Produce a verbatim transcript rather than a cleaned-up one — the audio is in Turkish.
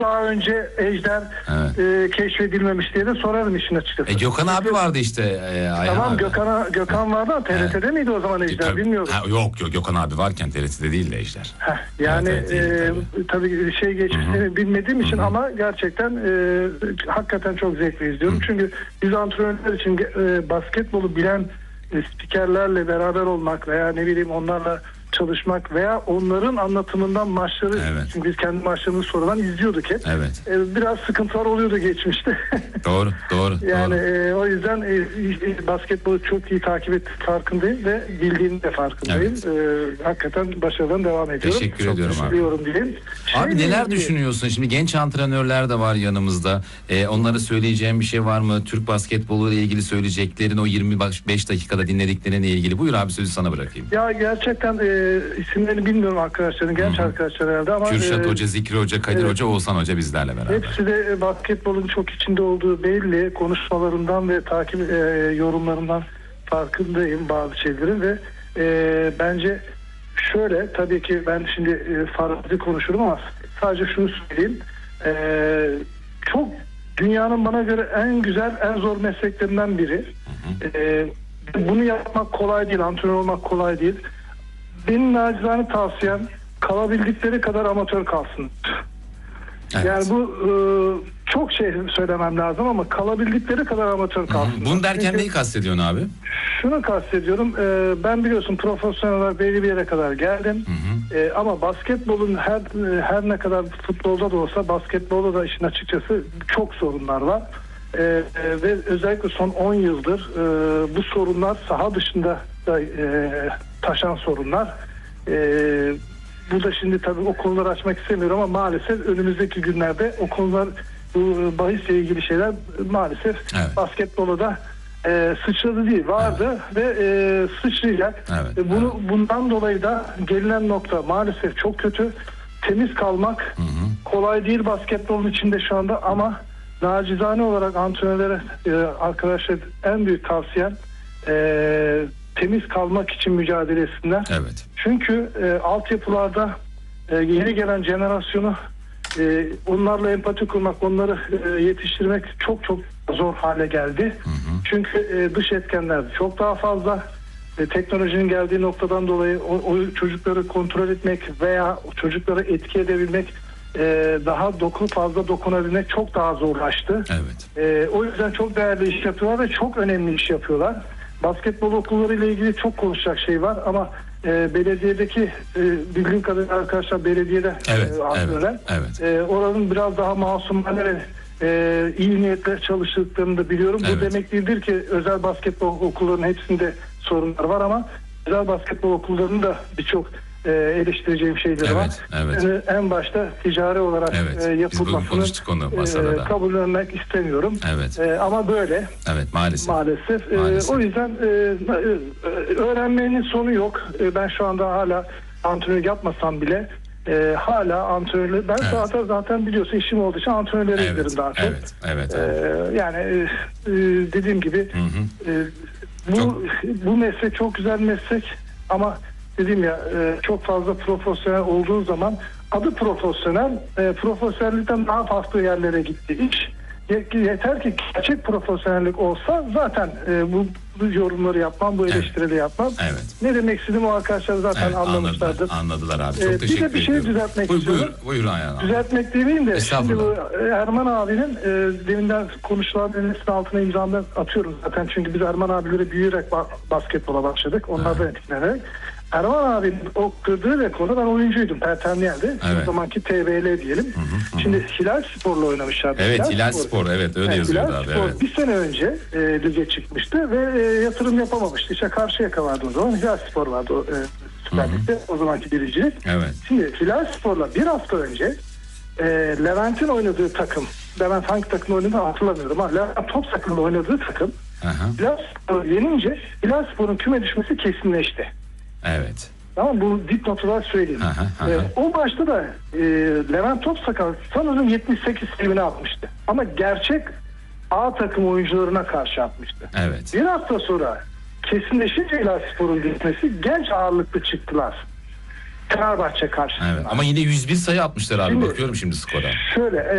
daha önce Ejder Evet. e, keşfedilmemiş diye de sorarım işin açıkçası. E, Gökhan abi vardı işte. E, Ayhan Tamam, abi. Gökhan, Gökhan vardı ama T R T'de Evet. miydi o zaman Ejder, Tabii. bilmiyorum. Ha, yok yok, Gökhan abi varken T R T'de değil de Ejder. Heh, yani Evet, evet, değil, e, tabii şey geçmişini bilmediğim için, Hı-hı. ama gerçekten e, hakikaten çok zevkli izliyorum. Hı. Çünkü biz antrenörler için e, basketbolu bilen e, spikerlerle beraber olmak veya ne bileyim onlarla çalışmak veya onların anlatımından maçları, Evet. çünkü biz kendi maçlarımızı sonradan izliyorduk hep. Evet. E, biraz sıkıntılar oluyordu geçmişte. Doğru, doğru. Yani doğru. e, o yüzden e, e, basketbolu çok iyi takip ettiğim farkındayım ve bildiğim de farkındayım. E, hakikaten başarıdan devam ediyorum. Teşekkür çok ediyorum abi. Diyorum diyeyim. Abi Şeyle neler ilgili- düşünüyorsun? Şimdi genç antrenörler de var yanımızda. Ee, onlara söyleyeceğim bir şey var mı? Türk basketbolu ile ilgili söyleyeceklerin, o yirmi beş dakikada dinlediklerine ilgili. Buyur abi, sözü sana bırakayım. Ya gerçekten e, isimlerini bilmiyorum arkadaşların, genç Hı hı. arkadaşlar herhalde ama Kürşat e, Hoca, Zikri Hoca, Kadir evet. Hoca, Oğuzhan Hoca bizlerle beraber. hepsi de e, basketbolun çok içinde olduğu belli. Konuşmalarından ve takip e, yorumlarından farkındayım bazı şeylerin ve e, bence şöyle, tabii ki ben şimdi e, farazi konuşurum ama sadece şunu söyleyeyim. E, çok dünyanın bana göre en güzel, en zor mesleklerinden biri. E, bunu yapmak kolay değil, antrenör olmak kolay değil. Benim nacizane tavsiyem, kalabildikleri kadar amatör kalsın. Evet. Yani bu e, çok şey söylemem lazım ama kalabildikleri kadar amatör kalsın. Bunu derken Çünkü neyi kastediyorsun abi? şunu kastediyorum, e, ben biliyorsun profesyonel olarak belli bir yere kadar geldim. Hı hı. E, ama basketbolun her her ne kadar futbolda da olsa basketbolda da işin açıkçası çok sorunlar var. E, e, ve özellikle son on yıldır e, bu sorunlar saha dışında da e, taşan sorunlar. E, Bu da şimdi tabii o konuları açmak istemiyorum ama maalesef önümüzdeki günlerde o konular, bu bahisle ilgili şeyler maalesef Evet. basketbola da e, sıçradı değil, vardı ve e, sıçrayacak. Evet, E, bunu evet. bundan dolayı da gelinen nokta maalesef çok kötü. Temiz kalmak Hı hı. kolay değil basketbolun içinde şu anda, ama nacizane olarak antrenörlere, e, arkadaşlar, en büyük tavsiyem e, temiz kalmak için mücadele etsinler. Evet. Çünkü e, altyapılarda e, yeni gelen jenerasyonu, e, onlarla empati kurmak, onları e, yetiştirmek çok çok zor hale geldi. Hı hı. Çünkü e, dış etkenler çok daha fazla. E, teknolojinin geldiği noktadan dolayı o, o çocukları kontrol etmek veya o çocukları etki edebilmek, e, daha doku fazla dokunabilmek çok daha zorlaştı. Evet. E, o yüzden çok değerli iş yapıyorlar ve çok önemli iş yapıyorlar. Basketbol okulları ile ilgili çok konuşacak şey var ama e, belediyedeki e, bildiğim kadarıyla arkadaşlar belediyede Evet, e, antrenörler, evet, evet. e, oranın biraz daha masumane ve e, iyi niyetle çalıştıklarını da biliyorum. Evet. Bu demek değildir ki özel basketbol okullarının hepsinde sorunlar var, ama özel basketbol okullarının da birçok e, eleştireceğim şeyleri Evet, var. evet. Yani en başta ticari olarak Evet, e, biz yapılmasını bunu konuştuk onu masada da. e, kabullenmek istemiyorum. Evet. E, ama böyle. Evet, maalesef. Maalesef. Ee, Maalesef. o yüzden e, e, öğrenmenin sonu yok. E, ben şu anda hala antrenör yapmasam bile e, hala antrenörler, ben Evet. zaten zaten biliyorsun işim olduğu için antrenörlere Evet, giderim daha çok. evet, evet. E, evet. yani e, e, dediğim gibi Hı hı. e, bu Çok- bu meslek çok güzel bir meslek ama dedim ya, e, çok fazla profesyonel olduğu zaman adı profesyonel, e, profesyonellikten daha farklı yerlere gitti iş. Yeter ki gerçek profesyonellik olsa zaten e, bu, bu yorumları yapmam, bu eleştirileri yapmam. Evet. Ne demek istediğimi o arkadaşlar zaten Evet, anlamışlardır. anladılar, anladılar abi. Çok Ee, bir de teşekkür bir şey ediyorum. düzeltmek Buyur, istiyorum. Buyur, buyur Ayhan abi. Düzeltmek demeyeyim de şimdi Estağfurullah. bu Erman abinin e, deminden konuşulan hepsinin altına imzamı atıyorum zaten, çünkü biz Erman abileri büyüyerek ba- basketbola başladık. Onlardan etkilenerek. Erman abinin o kırdığı rekoru, ben oyuncuydum. Pertemniyel'de. Evet. O zamanki T B L diyelim. Hı hı. Şimdi Hilal Spor'la oynamışlardı. Evet, Hilal Spor, evet öyle Evet, yazıyordu Hilal abi. Spor Evet. bir sene önce e, lige çıkmıştı ve e, yatırım yapamamıştı. İşte Karşıyaka vardı o zaman. Hilal Spor vardı o, e, Süper Lig'de. O zamanki biricilik. Evet. Şimdi Hilal Spor'la bir hafta önce e, Levent'in oynadığı takım, Levent hangi takımda oynadığını hatırlamıyorum ama Levent Topsakır'la oynadığı takım Aha. Hilal Spor yenince Hilal Spor'un küme düşmesi kesinleşti. Evet. Tamam, bu dipnot olarak söyleyeyim. Aha, aha. Ee, o maçta da e, Levent Topsakal sanırım yetmiş sekiz sayını atmıştı. Ama gerçek A takım oyuncularına karşı atmıştı. Evet. Bir hafta sonra kesinleşince Hilal Spor'un gitmesi, genç ağırlıklı çıktılar. Fenerbahçe karşısında. Evet. Ama yine yüz bir sayı atmışlar abi. Şimdi- Bakıyorum şimdi skora. Şöyle